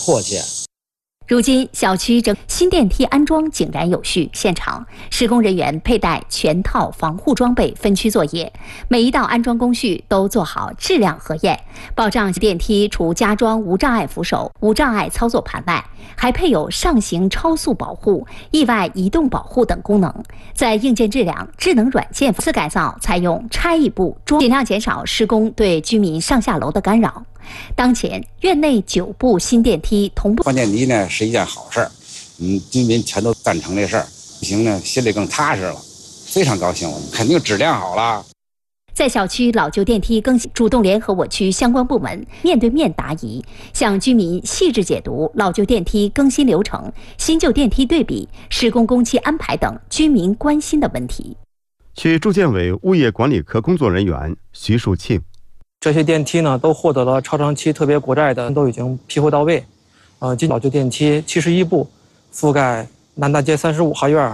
迫切。 如今，小区整新电梯安装井然有序，现场施工人员佩戴全套防护装备，分区作业，每一道安装工序都做好质量核验，保障电梯除加装无障碍扶手、无障碍操作盘外，还配有上行超速保护、意外移动保护等功能。在硬件质量、智能软件次改造，采用拆一步装，尽量减少施工对居民上下楼的干扰。当前，院内9部新电梯同步换电梯呢是一件好事儿，居民全都赞成这事儿，行呢，心里更踏实了，非常高兴，我们肯定质量好了。 在小区老旧电梯更新，主动联合我区相关部门面对面答疑，向居民细致解读老旧电梯更新流程、新旧电梯对比、施工工期安排等居民关心的问题。 区住建委物业管理科工作人员徐树庆。 这些电梯呢，都获得了超长期特别国债的，都已经批货到位。老旧电梯71部，覆盖南大街35号院、